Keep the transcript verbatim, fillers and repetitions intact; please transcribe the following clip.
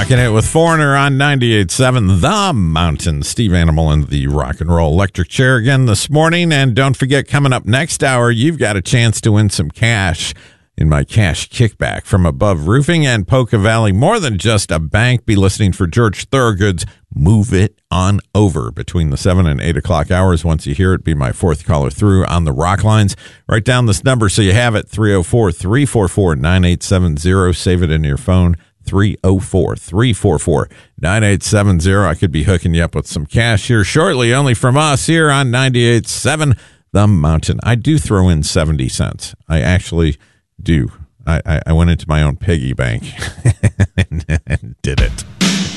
Rocking it with Foreigner on ninety-eight point seven The Mountain. Steve Animal in the Rock and Roll Electric Chair again this morning. And don't forget, coming up next hour, you've got a chance to win some cash in my cash kickback from Above Roofing and Polka Valley. More than just a bank. Be listening for George Thorogood's Move It On Over between the seven and eight o'clock hours. Once you hear it, be my fourth caller through on the Rock Lines. Write down this number so you have it, three oh four, three four four, nine eight seven oh. Save it in your phone. three oh four, three four four, nine eight seven oh. I could be hooking you up with some cash here shortly, only from us here on ninety-eight point seven The Mountain. I do throw in seventy cents. I actually do. I, I, I went into my own piggy bank and, and did it.